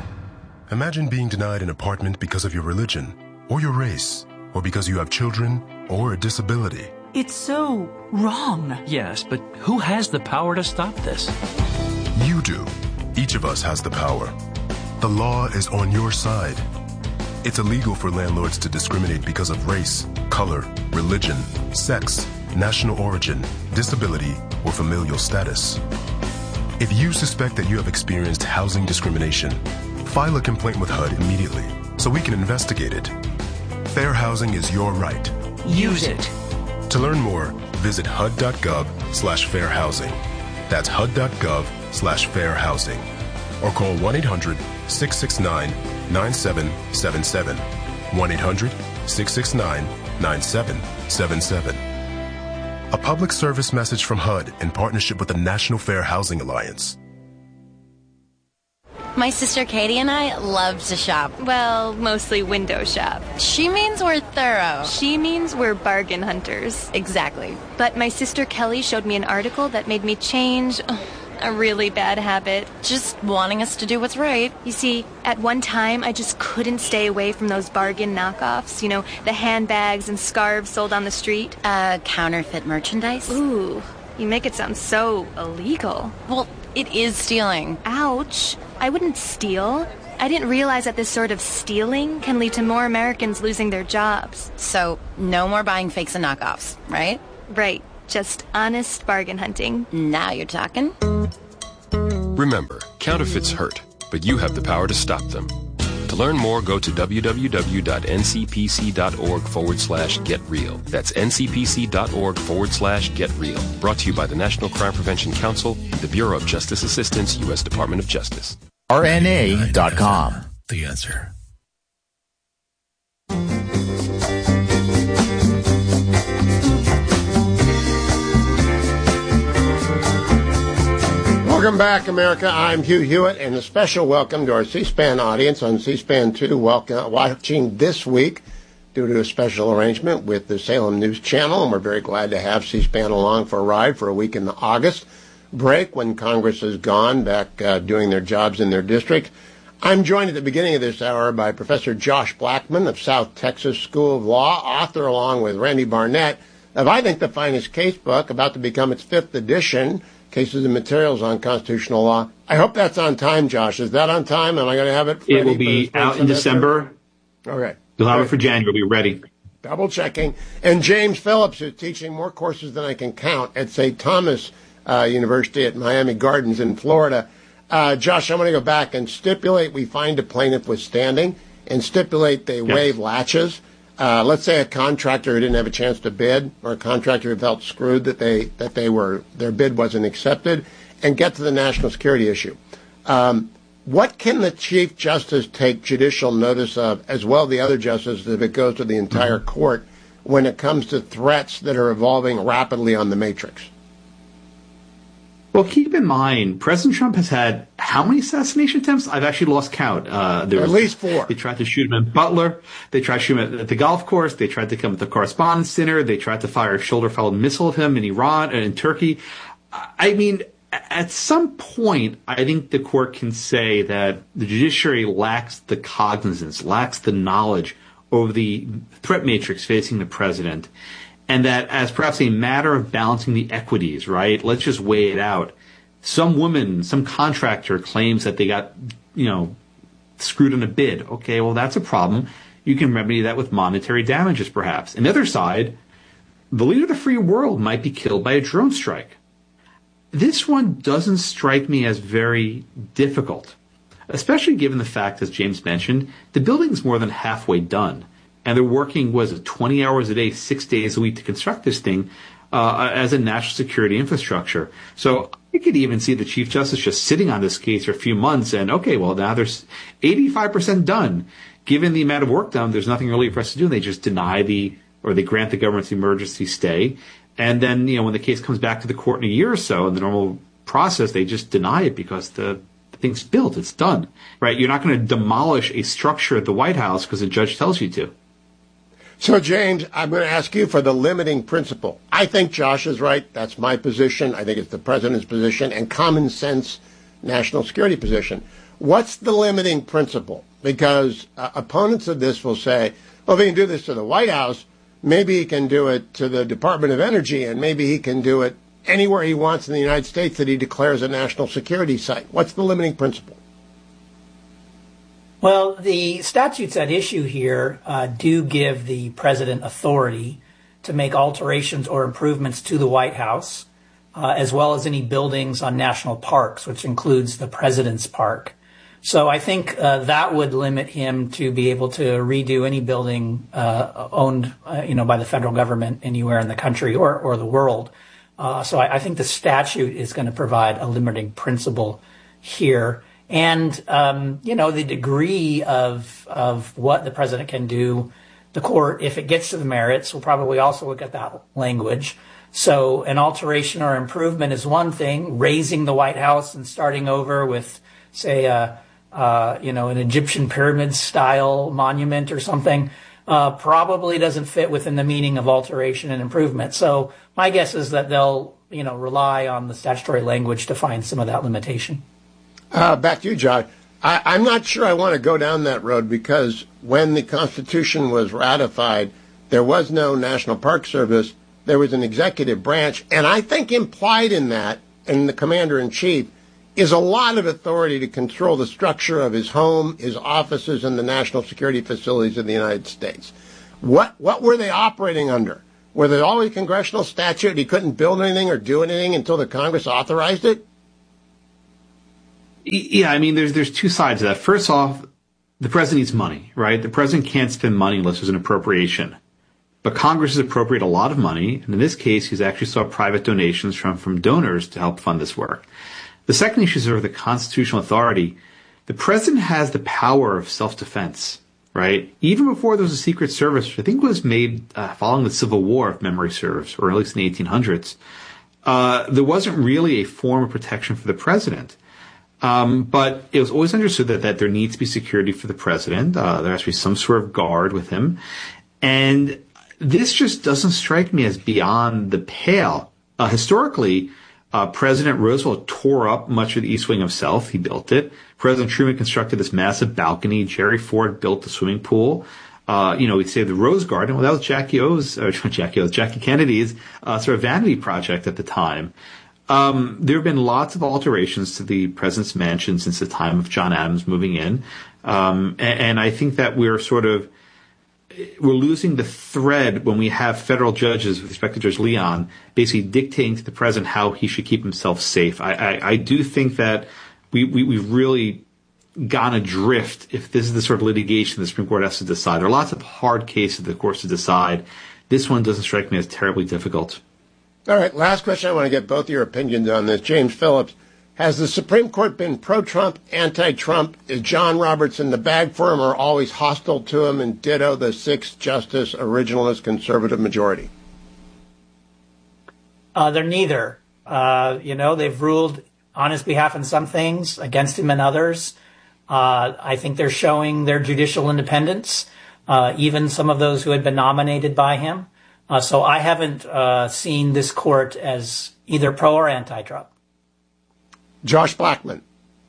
Imagine being denied an apartment because of your religion, or your race, or because you have children, or a disability. It's so wrong. Yes, but who has the power to stop this? You do. Each of us has the power. The law is on your side. It's illegal for landlords to discriminate because of race, color, religion, sex, national origin, disability, or familial status. If you suspect that you have experienced housing discrimination, file a complaint with H U D immediately so we can investigate it. Fair housing is your right. Use it. To learn more, visit H U D dot gov slash fair housing. That's H U D dot gov slash fair housing. Or call one eight hundred six six nine nine seven seven seven. one eight hundred six six nine nine seven seven seven. A public service message from H U D in partnership with the National Fair Housing Alliance. My sister Katie and I love to shop. Well, mostly window shop. She means we're thorough. She means we're bargain hunters. Exactly. But my sister Kelly showed me an article that made me change a really bad habit. Just wanting us to do what's right. You see, at one time, I just couldn't stay away from those bargain knockoffs. You know, the handbags and scarves sold on the street. Uh, counterfeit merchandise? Ooh, you make it sound so illegal. Well, it is stealing. Ouch. I wouldn't steal. I didn't realize that this sort of stealing can lead to more Americans losing their jobs. So, no more buying fakes and knockoffs, right? Right. Just honest bargain hunting. Now you're talking. Remember, counterfeits hurt, but you have the power to stop them. To learn more, go to www.ncpc.org forward slash get real. That's ncpc.org forward slash get real. Brought to you by the National Crime Prevention Council, the Bureau of Justice Assistance, U S Department of Justice. R N A dot com. The answer. Welcome back, America. I'm Hugh Hewitt, and a special welcome to our C-SPAN audience on C-SPAN two, welcome, watching this week due to a special arrangement with the Salem News Channel, and we're very glad to have C-SPAN along for a ride for a week in the August break when Congress is gone, back uh, doing their jobs in their district. I'm joined at the beginning of this hour by Professor Josh Blackman of South Texas School of Law, author along with Randy Barnett of, I think, the finest case book, about to become its fifth edition, Cases and Materials on Constitutional Law. I hope that's on time, Josh. Is that on time? Am I going to have it ready? It will be out in December. Okay. You'll have it for January. We'll be ready. Double checking. And James Phillips is teaching more courses than I can count at Saint Thomas uh, University at Miami Gardens in Florida. Uh, Josh, I'm going to go back and stipulate we find a plaintiff withstanding and stipulate they yes. waive latches. Uh, let's say a contractor who didn't have a chance to bid, or a contractor who felt screwed that they that they were their bid wasn't accepted, and get to the national security issue. Um, what can the Chief Justice take judicial notice of, as well as the other justices, if it goes to the entire mm-hmm. court, when it comes to threats that are evolving rapidly on the matrix? Well, keep in mind, President Trump has had how many assassination attempts? I've actually lost count. Uh, there At was, least four. They tried to shoot him in Butler. They tried to shoot him at the golf course. They tried to come at the Correspondence Dinner. They tried to fire a shoulder-fired missile at him in Iran and in Turkey. I mean, at some point, I think the court can say that the judiciary lacks the cognizance, lacks the knowledge over the threat matrix facing the president. And that as perhaps a matter of balancing the equities, right? Let's just weigh it out. Some woman, some contractor claims that they got, you know, screwed in a bid. Okay, well, that's a problem. You can remedy that with monetary damages, perhaps. On the other side, the leader of the free world might be killed by a drone strike. This one doesn't strike me as very difficult, especially given the fact, as James mentioned, the building's more than halfway done. And they're working, was it, twenty hours a day, six days a week to construct this thing uh, as a national security infrastructure. So you could even see the Chief Justice just sitting on this case for a few months and, okay, well, now there's eighty-five percent done. Given the amount of work done, there's nothing really for us to do. And they just deny the, or they grant the government's emergency stay. And then, you know, when the case comes back to the court in a year or so, in the normal process, they just deny it because the thing's built. It's done, right? You're not going to demolish a structure at the White House because the judge tells you to. So, James, I'm going to ask you for the limiting principle. I think Josh is right. That's my position. I think it's the president's position and common sense national security position. What's the limiting principle? Because uh, opponents of this will say, well, if he can do this to the White House, maybe he can do it to the Department of Energy, and maybe he can do it anywhere he wants in the United States that he declares a national security site. What's the limiting principle? Well, the statutes at issue here uh, do give the president authority to make alterations or improvements to the White House, uh, as well as any buildings on national parks, which includes the president's park. So I think uh, that would limit him to be able to redo any building uh, owned, uh, you know, by the federal government anywhere in the country or, or the world. Uh, so I, I think the statute is going to provide a limiting principle here. And, um, you know, the degree of of what the president can do, the court, if it gets to the merits, will probably also look at that language. So an alteration or improvement is one thing. Raising the White House and starting over with, say, a, uh, you know, an Egyptian pyramid-style monument or something, uh, probably doesn't fit within the meaning of alteration and improvement. So my guess is that they'll, you know, rely on the statutory language to find some of that limitation. Uh, back to you, John. I, I'm not sure I want to go down that road because when the Constitution was ratified, there was no National Park Service. There was an executive branch. And I think implied in that, and the commander-in-chief, is a lot of authority to control the structure of his home, his offices, and the national security facilities of the United States. What what were they operating under? Were there always congressional statute he couldn't build anything or do anything until the Congress authorized it? Yeah, I mean, there's there's two sides to that. First off, the president needs money, right? The president can't spend money unless there's an appropriation. But Congress has appropriated a lot of money, and in this case, he's actually sought private donations from, from donors to help fund this work. The second issue is sort of the constitutional authority. The president has the power of self-defense, right? Even before there was a Secret Service, which I think was made uh, following the Civil War, if memory serves, or at least in the eighteen hundreds, uh, there wasn't really a form of protection for the president. Um, but it was always understood that, that there needs to be security for the president. Uh, there has to be some sort of guard with him. And this just doesn't strike me as beyond the pale. Uh, historically, uh, President Roosevelt tore up much of the East Wing himself. He built it. President Truman constructed this massive balcony. Jerry Ford built the swimming pool. Uh, you know, we say the Rose Garden. Well, that was Jackie O's, or Jackie O's, Jackie Kennedy's, uh, sort of vanity project at the time. Um, there have been lots of alterations to the president's mansion since the time of John Adams moving in. Um, and, and I think that we're sort of, we're losing the thread when we have federal judges, with respect to Judge Leon, basically dictating to the president how he should keep himself safe. I, I, I do think that we, we, we've really gone adrift if this is the sort of litigation the Supreme Court has to decide. There are lots of hard cases the courts to decide. This one doesn't strike me as terribly difficult. All right, last question. I want to get both your opinions on this. James Phillips, has the Supreme Court been pro-Trump, anti-Trump? Is John Roberts in the bag for him or always hostile to him? And ditto the sixth justice originalist conservative majority? Uh, they're neither. Uh, you know, they've ruled on his behalf in some things, against him in others. Uh, I think they're showing their judicial independence, uh, even some of those who had been nominated by him. Uh, so I haven't uh, seen this court as either pro or anti-Trump. Josh Blackman.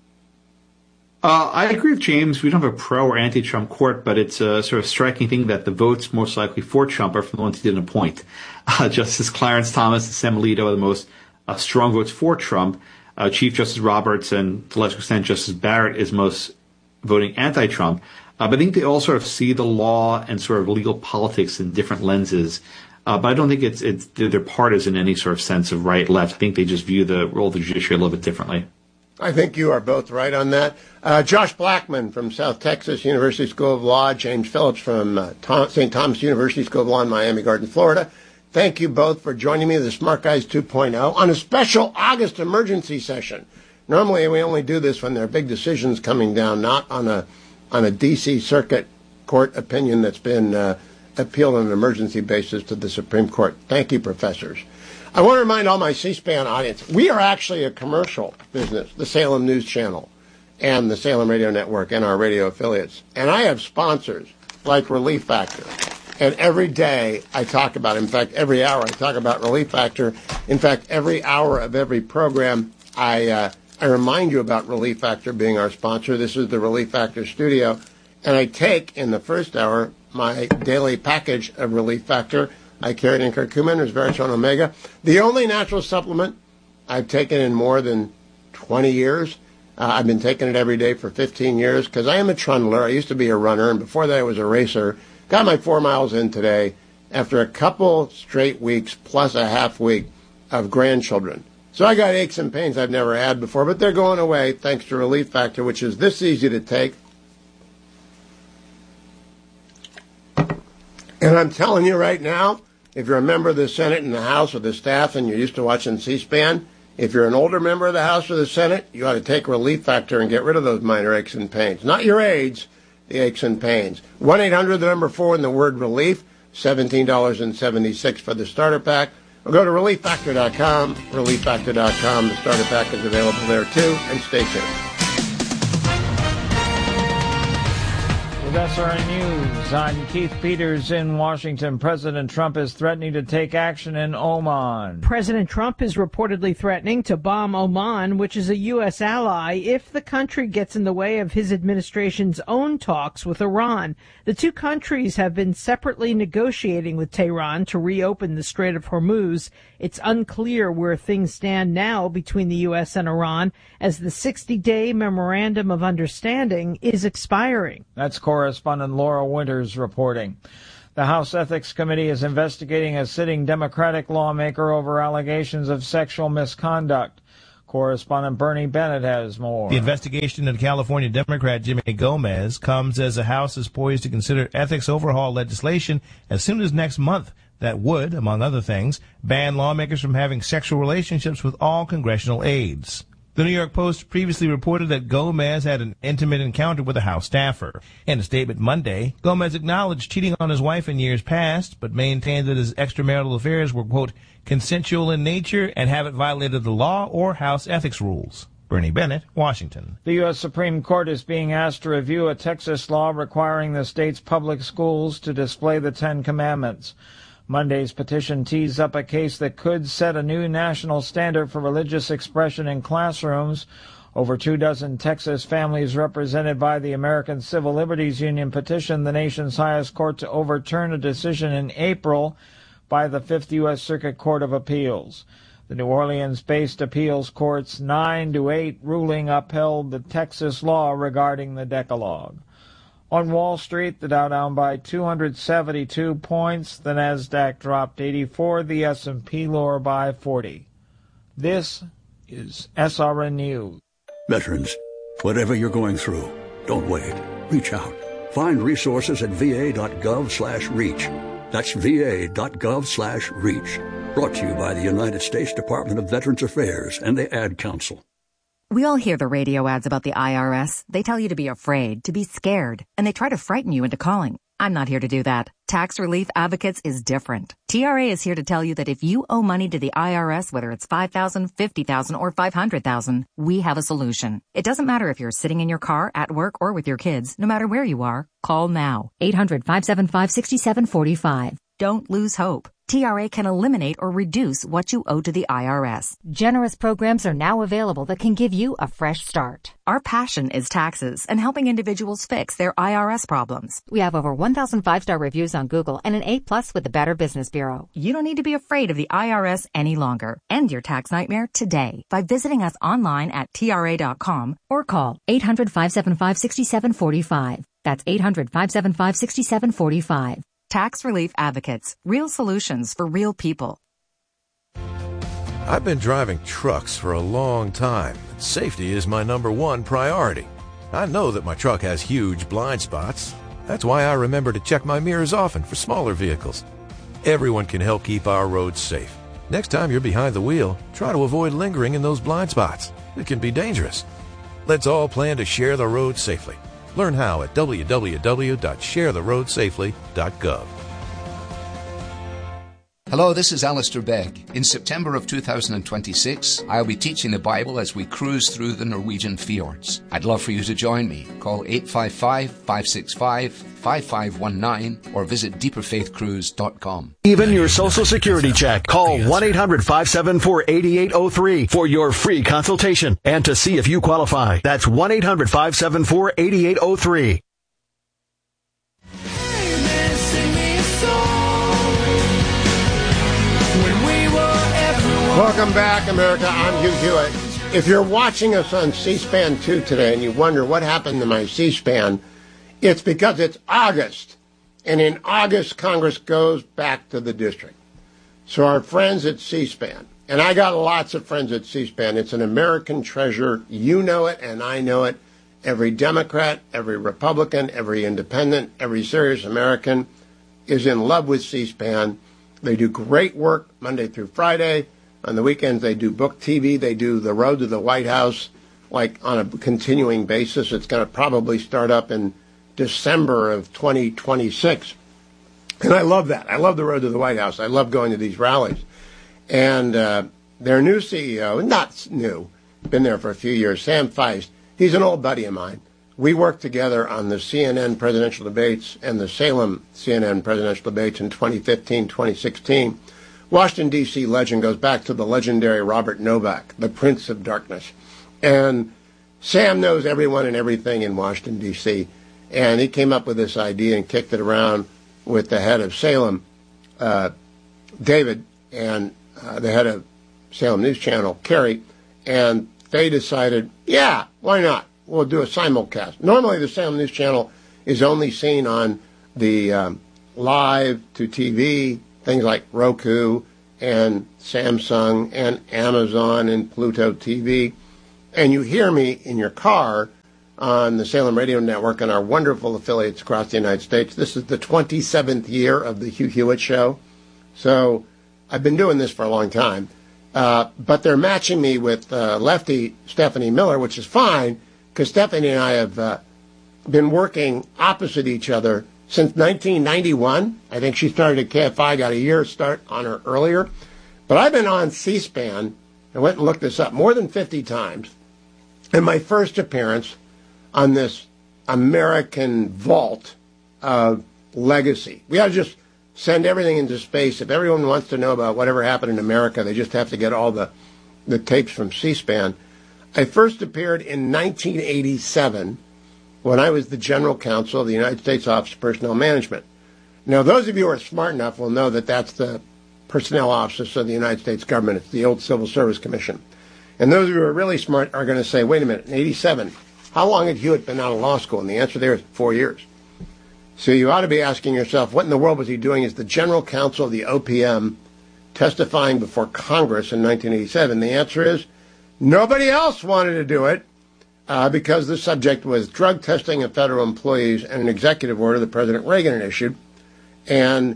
Uh, I agree with James. We don't have a pro or anti-Trump court, but it's a sort of striking thing that the votes most likely for Trump are from the ones he didn't appoint. Uh, Justice Clarence Thomas and Sam Alito are the most uh, strong votes for Trump. Uh, Chief Justice Roberts and, to a lesser extent, Justice Barrett is most voting anti-Trump. Uh, but I think they all sort of see the law and sort of legal politics in different lenses. Uh, but I don't think it's, it's they're partisan in any sort of sense of right, left. I think they just view the role of the judiciary a little bit differently. I think you are both right on that. Uh, Josh Blackman from South Texas University School of Law, James Phillips from uh, Tom, Saint Thomas University School of Law in Miami Gardens, Florida. Thank you both for joining me, the Smart Guys two point oh, on a special August emergency session. Normally we only do this when there are big decisions coming down, not on a on a D C Circuit Court opinion that's been uh, appealed on an emergency basis to the Supreme Court. Thank you, professors. I want to remind all my C-SPAN audience, we are actually a commercial business, the Salem News Channel and the Salem Radio Network and our radio affiliates. And I have sponsors like Relief Factor. And every day I talk about, in fact, every hour I talk about Relief Factor. In fact, every hour of every program I uh, I remind you about Relief Factor being our sponsor. This is the Relief Factor studio. And I take, in the first hour, my daily package of Relief Factor. I carry it in curcumin, resveratrol, omega. The only natural supplement I've taken in more than twenty years. Uh, I've been taking it every day for fifteen years because I am a trundler. I used to be a runner, and before that I was a racer. Got my four miles in today after a couple straight weeks plus a half week of grandchildren. So I got aches and pains I've never had before, but they're going away thanks to Relief Factor, which is this easy to take. And I'm telling you right now, if you're a member of the Senate and the House or the staff and you're used to watching C-SPAN, if you're an older member of the House or the Senate, you ought to take Relief Factor and get rid of those minor aches and pains. Not your AIDS, the aches and pains. one eight hundred, the number four, and the word relief, seventeen dollars and seventy-six cents for the starter pack. Or go to relief factor dot com, relief factor dot com. The starter pack is available there, too. And stay tuned. With S R N News, I'm Keith Peters in Washington. President Trump is threatening to take action in Oman. President Trump is reportedly threatening to bomb Oman, which is a U S ally, if the country gets in the way of his administration's own talks with Iran. The two countries have been separately negotiating with Tehran to reopen the Strait of Hormuz. It's unclear where things stand now between the U S and Iran, as the sixty-day Memorandum of Understanding is expiring. That's correspondent Laura Winters reporting. The House Ethics Committee is investigating a sitting Democratic lawmaker over allegations of sexual misconduct. Correspondent Bernie Bennett has more. The investigation of California Democrat Jimmy Gomez comes as the House is poised to consider ethics overhaul legislation as soon as next month that would, among other things, ban lawmakers from having sexual relationships with all congressional aides. The New York Post previously reported that Gomez had an intimate encounter with a House staffer. In a statement Monday, Gomez acknowledged cheating on his wife in years past, but maintained that his extramarital affairs were, quote, consensual in nature and haven't violated the law or House ethics rules. Bernie Bennett, Washington. The U S Supreme Court is being asked to review a Texas law requiring the state's public schools to display the Ten Commandments. Monday's petition tees up a case that could set a new national standard for religious expression in classrooms. Over two dozen Texas families represented by the American Civil Liberties Union petitioned the nation's highest court to overturn a decision in April by the Fifth U S Circuit Court of Appeals. The New Orleans-based appeals court's nine to eight ruling upheld the Texas law regarding the Decalogue. On Wall Street, the Dow down by two hundred seventy-two points, the Nasdaq dropped eighty-four, the S and P lower by forty. This is S R N News. Veterans, whatever you're going through, don't wait. Reach out. Find resources at va.gov slash reach. That's va.gov slash reach. Brought to you by the United States Department of Veterans Affairs and the Ad Council. We all hear the radio ads about the I R S. They tell you to be afraid, to be scared, and they try to frighten you into calling. I'm not here to do that. Tax Relief Advocates is different. T R A is here to tell you that if you owe money to the I R S, whether it's five thousand dollars, fifty thousand dollars, or five hundred thousand dollars, we have a solution. It doesn't matter if you're sitting in your car, at work, or with your kids. No matter where you are, call now. eight hundred, five seven five, six seven four five. Don't lose hope. T R A can eliminate or reduce what you owe to the I R S. Generous programs are now available that can give you a fresh start. Our passion is taxes and helping individuals fix their I R S problems. We have over one thousand five-star reviews on Google and an A plus with the Better Business Bureau. You don't need to be afraid of the I R S any longer. End your tax nightmare today by visiting us online at T R A dot com or call eight hundred, five seven five, six seven four five. That's eight hundred, five seven five, six seven four five. Tax Relief Advocates. Real solutions for real people. I've been driving trucks for a long time. Safety is my number one priority. I know that my truck has huge blind spots. That's why I remember to check my mirrors often for smaller vehicles. Everyone can help keep our roads safe. Next time you're behind the wheel, try to avoid lingering in those blind spots. It can be dangerous. Let's all plan to share the road safely. Learn how at w w w dot share the road safely dot gov. Hello, this is Alistair Begg. In September of two thousand twenty-six, I'll be teaching the Bible as we cruise through the Norwegian fjords. I'd love for you to join me. Call eight five five, five six five, five five one nine or visit deeper faith cruise dot com. Even your social security check. Call one eight hundred, five seven four, eight eight zero three for your free consultation and to see if you qualify. That's one eight hundred, five seven four, eight eight zero three. Welcome back, America. I'm Hugh Hewitt. If you're watching us on C-SPAN two today and you wonder what happened to my C-SPAN, it's because it's August. And in August, Congress goes back to the district. So our friends at C-SPAN, and I got lots of friends at C-SPAN. It's an American treasure. You know it, and I know it. Every Democrat, every Republican, every independent, every serious American is in love with C-SPAN. They do great work Monday through Friday. On the weekends, they do book T V. They do The Road to the White House, like on a continuing basis. It's going to probably start up in December of twenty twenty-six. And I love that. I love The Road to the White House. I love going to these rallies. And uh, their new C E O, not new, been there for a few years, Sam Feist, he's an old buddy of mine. we worked together on the C N N presidential debates and the Salem C N N presidential debates in twenty fifteen, twenty sixteen. Washington, D C legend goes back to the legendary Robert Novak, the Prince of Darkness. And Sam knows everyone and everything in Washington, D C, and he came up with this idea and kicked it around with the head of Salem, uh, David, and uh, the head of Salem News Channel, Kerry, and they decided, yeah, why not? We'll do a simulcast. Normally the Salem News Channel is only seen on the um, live to T V, things like Roku and Samsung and Amazon and Pluto T V. And you hear me in your car on the Salem Radio Network and our wonderful affiliates across the United States. This is the twenty-seventh year of the Hugh Hewitt Show. So I've been doing this for a long time. Uh, but they're matching me with uh, lefty Stephanie Miller, which is fine, because Stephanie and I have uh, been working opposite each other since nineteen ninety-one. I think she started at K F I, got a year start on her earlier. But I've been on C-SPAN, I went and looked this up, more than fifty times. And my first appearance on this American vault of legacy. We ought to just send everything into space. If everyone wants to know about whatever happened in America, they just have to get all the, the tapes from C-SPAN. I first appeared in nineteen eighty-seven when I was the General Counsel of the United States Office of Personnel Management. Now, those of you who are smart enough will know that that's the Personnel Office of the United States government. It's the old Civil Service Commission. And those of you who are really smart are going to say, wait a minute, in eighty-seven, how long had Hewitt been out of law school? And the answer there is four years. So you ought to be asking yourself, what in the world was he doing as the General Counsel of the O P M testifying before Congress in nineteen eighty-seven? The answer is nobody else wanted to do it uh, because the subject was drug testing of federal employees and an executive order that President Reagan had issued. And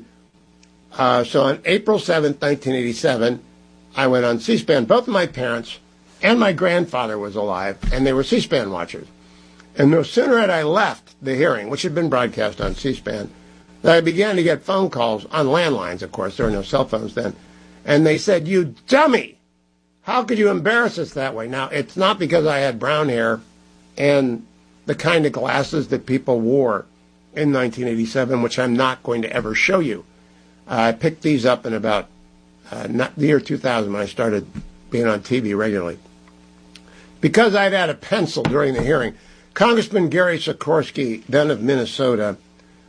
uh, so on April seventh, nineteen eighty-seven, I went on C-SPAN. Both of my parents and my grandfather was alive, and they were C-SPAN watchers. And no sooner had I left the hearing, which had been broadcast on C-SPAN, that I began to get phone calls on landlines, of course. There were no cell phones then. And they said, you dummy, how could you embarrass us that way? Now, it's not because I had brown hair and the kind of glasses that people wore in nineteen eighty-seven, which I'm not going to ever show you. Uh, I picked these up in about uh, not the year two thousand when I started being on T V regularly. Because I'd had a pencil during the hearing, Congressman Gary Sikorsky, then of Minnesota,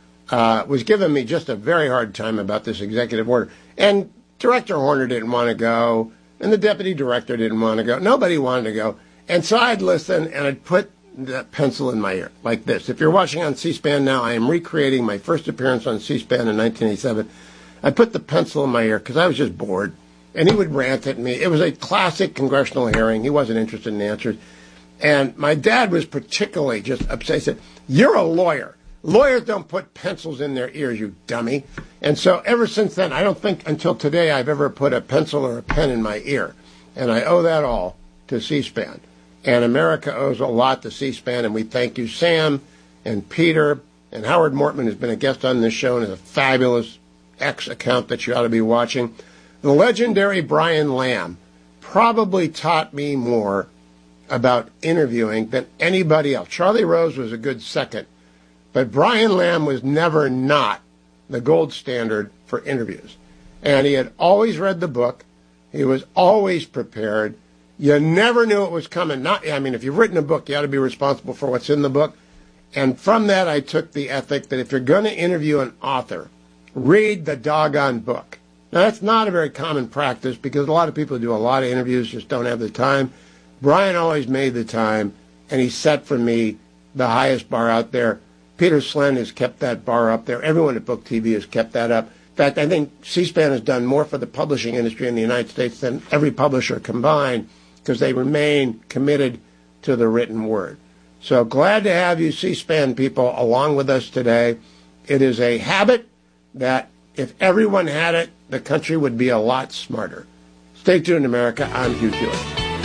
uh, was giving me just a very hard time about this executive order. And Director Horner didn't want to go, and the deputy director didn't want to go. Nobody wanted to go. And so I'd listen, and I'd put the pencil in my ear, like this. If you're watching on C-SPAN now, I am recreating my first appearance on C-SPAN in nineteen eighty-seven. I put the pencil in my ear because I was just bored. And he would rant at me. It was a classic congressional hearing. He wasn't interested in the answers. And my dad was particularly just upset. He said, you're a lawyer. Lawyers don't put pencils in their ears, you dummy. And so ever since then, I don't think until today I've ever put a pencil or a pen in my ear. And I owe that all to C-SPAN. And America owes a lot to C-SPAN. And we thank you, Sam and Peter. And Howard Mortman has been a guest on this show and has a fabulous X account that you ought to be watching. The legendary Brian Lamb probably taught me more about interviewing than anybody else. Charlie Rose was a good second, but Brian Lamb was never not the gold standard for interviews. And he had always read the book. He was always prepared. You never knew it was coming. Not, I mean, if you've written a book, you ought to be responsible for what's in the book. And from that, I took the ethic that if you're going to interview an author, read the doggone book. Now, that's not a very common practice because a lot of people who do a lot of interviews just don't have the time. Brian always made the time, and he set for me the highest bar out there. Peter Slen has kept that bar up there. Everyone at Book T V has kept that up. In fact, I think C-SPAN has done more for the publishing industry in the United States than every publisher combined because they remain committed to the written word. So glad to have you C-SPAN people along with us today. It is a habit that if everyone had it, the country would be a lot smarter. Stay tuned, America. I'm Hugh Hewitt.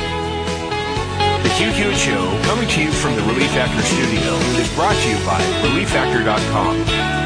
The Hugh Hewitt Show, coming to you from the Relief Factor studio, is brought to you by relief factor dot com.